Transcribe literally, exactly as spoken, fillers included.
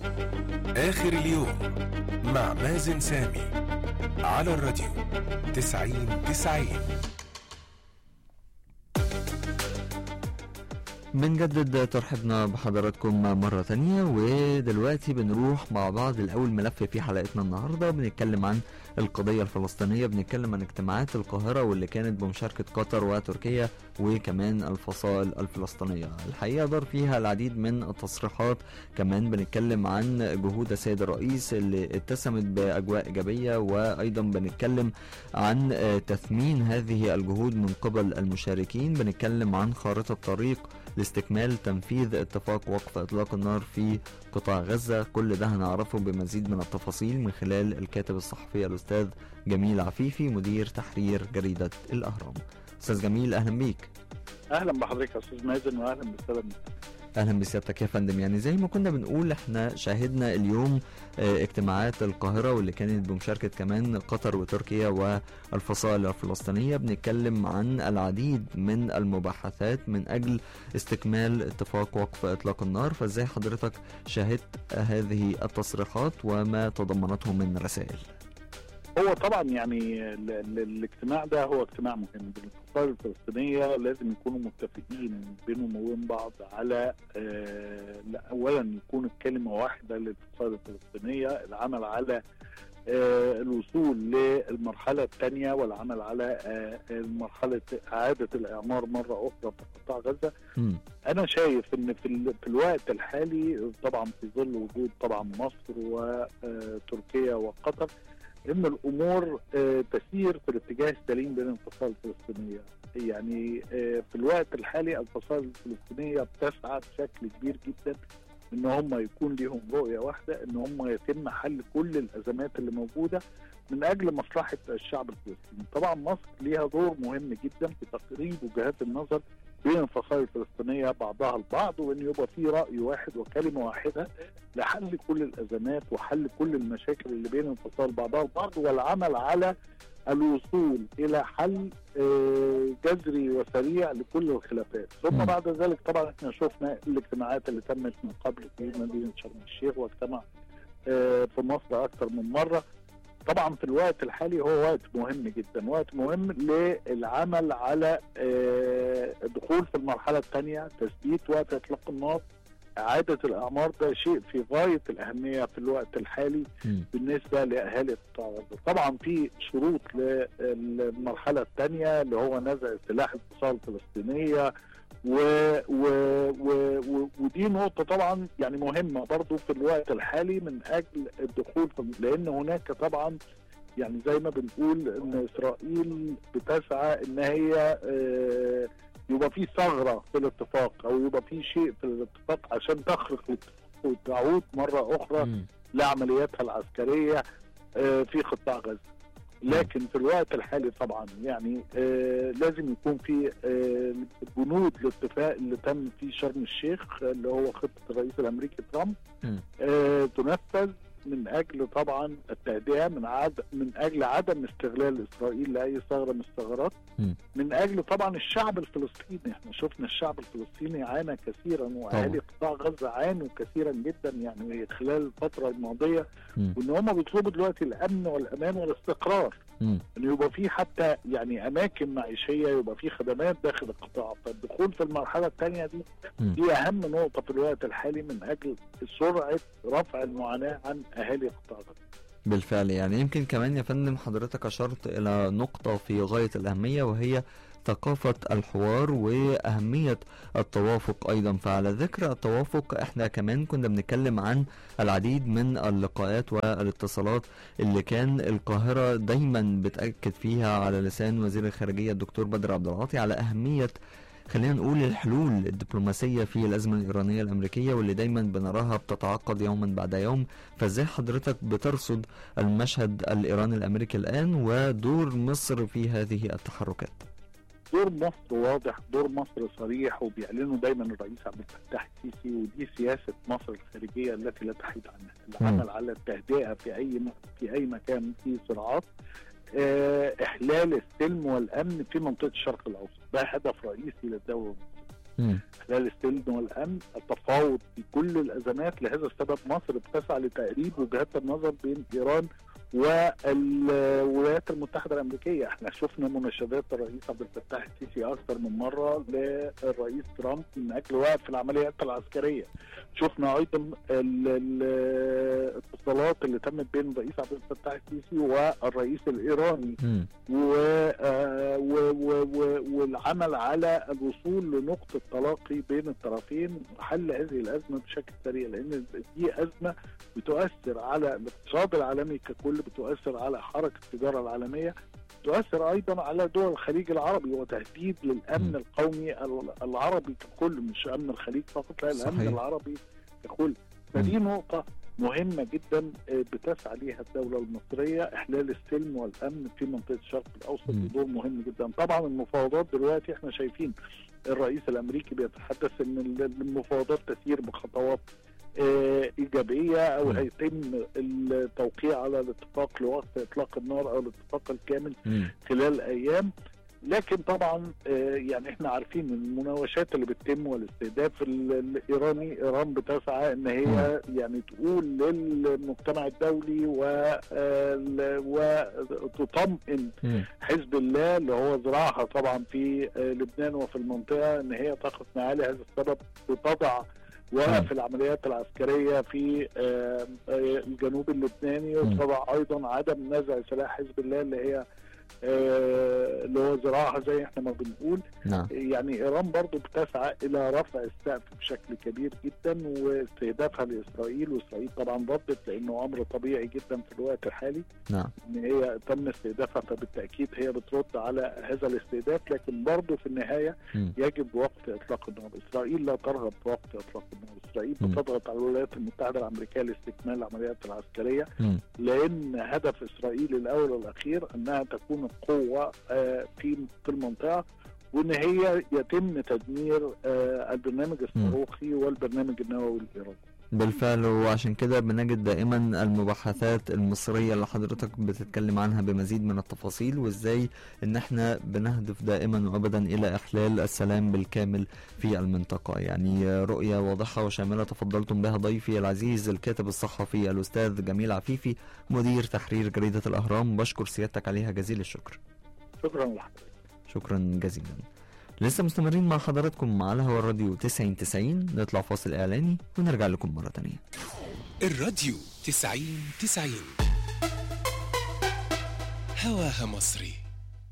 آخر اليوم مع مازن سامي على الراديو تسعين تسعين. بنجدد ترحيبنا بحضراتكم مرة تانية، ودلوقتي بنروح مع بعض الأول ملف في حلقتنا النهاردة. بنتكلم عن القضية الفلسطينية، بنتكلم عن اجتماعات القاهرة واللي كانت بمشاركة قطر وتركيا وكمان الفصائل الفلسطينية. الحقيقة دار فيها العديد من التصريحات، كمان بنتكلم عن جهود السيد الرئيس اللي اتسمت بأجواء إيجابية، وأيضا بنتكلم عن تثمين هذه الجهود من قبل المشاركين. بنتكلم عن خارطة طريق لاستكمال تنفيذ اتفاق وقف اطلاق النار في قطاع غزة. كل ده هنعرفه بمزيد من التفاصيل من خلال الكاتب الصحفي الاستاذ جميل عفيفي مدير تحرير جريدة الاهرام. استاذ جميل اهلا بيك. اهلا بحضرتك يا استاذ مازن، واهلا بالسلام. اهلا بسيادتك يا فندم. يعني زي ما كنا بنقول احنا شاهدنا اليوم اه اجتماعات القاهرة واللي كانت بمشاركة كمان قطر وتركيا والفصائل الفلسطينية. بنتكلم عن العديد من المباحثات من اجل استكمال اتفاق وقف اطلاق النار. فازاي حضرتك شاهدت هذه التصريحات وما تضمنته من رسائل؟ هو طبعا يعني الاجتماع ده هو اجتماع مهم. الفصائل الفلسطينية لازم يكونوا متفقين بينهم وبين بعض على اه اولا يكون الكلمة واحدة للفصائل الفلسطينية، العمل على اه الوصول للمرحلة الثانية والعمل على اه مرحلة إعادة الإعمار مرة أخرى في قطاع غزة. م. أنا شايف إن في, في الوقت الحالي طبعا في ظل وجود طبعا مصر وتركيا وقطر ان الامور آه تسير في الاتجاه السليم بين الفصائل الفلسطينيه. يعني آه في الوقت الحالي الفصائل الفلسطينيه بتسعى بشكل كبير جدا ان هم يكون لهم رؤيه واحده، ان هم يتم حل كل الازمات اللي موجوده من اجل مصلحه الشعب الفلسطيني. طبعا مصر ليها دور مهم جدا في تقريب وجهات النظر بين الفصائل الفلسطينيه بعضها البعض، وان يبقى في راي واحد وكلمه واحده لحل كل الازمات وحل كل المشاكل اللي بين الفصائل بعضها البعض، والعمل على الوصول الى حل جذري وسريع لكل الخلافات. ثم بعد ذلك طبعا احنا شفنا الاجتماعات اللي تمت من قبل في مدينه شرم الشيخ، واجتمع في مصر اكثر من مره. طبعا في الوقت الحالي هو وقت مهم جدا، وقت مهم للعمل على الدخول في المرحله الثانيه، تثبيت وقت اطلاق النار، إعادة الإعمار. ده شيء في غاية الأهمية في الوقت الحالي م. بالنسبة لأهالي قطاع غزة. طبعا في شروط للمرحلة الثانية اللي هو نزع سلاح الفصائل الفلسطينية و... و... و... و... ودي نقطة طبعا يعني مهمة برضو في الوقت الحالي من أجل الدخول في... لأن هناك طبعا يعني زي ما بنقول إن إسرائيل بتسعى إن هي آه يبقى في ثغرة في الاتفاق او يبقى في شيء في الاتفاق عشان تخرق الاتفاق وتعود مرة اخرى م. لعملياتها العسكرية في قطاع غزة. لكن في الوقت الحالي طبعا يعني لازم يكون في بنود الاتفاق اللي تم في شرم الشيخ اللي هو خطة الرئيس الامريكي ترامب تنفذ من اجل طبعا التهدئه، من عد من اجل عدم استغلال اسرائيل لاي ثغره من الثغرات، من اجل طبعا الشعب الفلسطيني. احنا شفنا الشعب الفلسطيني عانى كثيرا، واهالي قطاع غزه عانوا كثيرا جدا يعني خلال الفتره الماضيه، وان هم بيطلبوا دلوقتي الامن والامان والاستقرار، ان يبقى في حتى يعني اماكن معيشيه، يبقى في خدمات داخل القطاع. فالدخول في المرحله الثانيه دي دي اهم نقطه في الوقت الحالي من اجل سرعه رفع المعاناه عن اهالي قطاع غزة. بالفعل يعني يمكن كمان يا فندم حضرتك اشرت الى نقطة في غاية الاهمية، وهي ثقافة الحوار وأهمية التوافق أيضا. فعلى ذكر التوافق احنا كمان كنا بنتكلم عن العديد من اللقاءات والاتصالات اللي كان القاهرة دايما بتأكد فيها على لسان وزير الخارجية الدكتور بدر عبد العاطي على أهمية خلينا نقول الحلول الدبلوماسية في الأزمة الإيرانية الأمريكية واللي دايما بنراها بتتعقد يوما بعد يوم. فازاي حضرتك بترصد المشهد الإيراني الأمريكي الآن ودور مصر في هذه التحركات؟ دور مصر واضح، دور مصر صريح، وبيعلنوا دايما الرئيس عبد الفتاح السيسي، ودي سياسة مصر الخارجية التي لا تحيد عنها، العمل على التهدئة في أي في أي مكان فيه صراعات، إحلال السلم والأمن في منطقة الشرق الأوسط. ده هدف رئيسي للدولة المصرية. احلال السلم والامن، التفاوض في كل الازمات. لهذا السبب مصر بتسعى لتقريب وجهات النظر بين ايران والولايات المتحده الامريكيه. احنا شفنا مناشدات الرئيس عبد الفتاح السيسي اكثر من مره للرئيس ترامب من اجل وقف العمليات العسكريه. شفنا ايضا الاتصالات اللي تمت بين الرئيس عبد الفتاح السيسي والرئيس الايراني والعمل على الوصول لنقطه تلاقي بين الطرفين وحل هذه الازمه بشكل سريع، لان دي ازمه بتؤثر على الاقتصاد العالمي ككل، بتؤثر على حركه التجاره العالميه، تؤثر ايضا على دول الخليج العربي وتهديد للامن م. القومي العربي ككل، مش امن الخليج فقط، لا الامن العربي ككل. فدي نقطه مهمه جدا بتسعى ليها الدوله المصريه، احلال السلم والامن في منطقه الشرق الاوسط بدور مهم جدا. طبعا المفاوضات دلوقتي احنا شايفين الرئيس الامريكي بيتحدث ان المفاوضات تسير بخطوات إيجابية أو هيتم التوقيع على الاتفاق لوقف إطلاق النار أو الاتفاق الكامل م. خلال أيام. لكن طبعا يعني احنا عارفين المناوشات اللي بتتم والاستهداف الإيراني، إيران بتسعى إن هي م. يعني تقول للمجتمع الدولي وتطمئن حزب الله اللي هو ذراعها طبعا في لبنان وفي المنطقة إن هي تقف معاه. لهذا السبب وتضع وقف العمليات العسكرية في الجنوب اللبناني، وطبعا أيضا عدم نزع سلاح حزب الله اللي هي اللي هو زراعها زي احنا ما بنقول. نعم. يعني إيران برضو بتسعى إلى رفع السقف بشكل كبير جدا واستهدافها لإسرائيل، وإسرائيل طبعا ردت لأنه أمر طبيعي جدا في الوقت الحالي. نعم. إن هي تم استهدافها، فبالتأكيد هي بترد على هذا الاستهداف. لكن برضو في النهاية م. يجب وقف إطلاق النار. إسرائيل لا ترغب في وقف إطلاق النار، إسرائيل م. بتضغط على الولايات المتحدة الأمريكية لاستكمال العمليات العسكرية م. لأن هدف إسرائيل الأول والأخير أنها تكون قوة في في المنطقة، وان هي يتم تدمير البرنامج الصاروخي والبرنامج النووي الايراني. بالفعل، وعشان كده بنجد دائما المباحثات المصرية اللي حضرتك بتتكلم عنها بمزيد من التفاصيل، وازاي ان احنا بنهدف دائما وابدا الى احلال السلام بالكامل في المنطقة. يعني رؤية واضحة وشاملة تفضلتم بها ضيفي العزيز الكاتب الصحفي الاستاذ جميل عفيفي مدير تحرير جريدة الاهرام، بشكر سيادتك عليها جزيل الشكر. شكرا لحضرتك. شكرا جزيلا. لسه مستمرين مع حضراتكم على هوا الراديو تسعين تسعين، نطلع فاصل اعلاني ونرجع لكم مرة تانية. الراديو تسعين تسعين هواها مصري.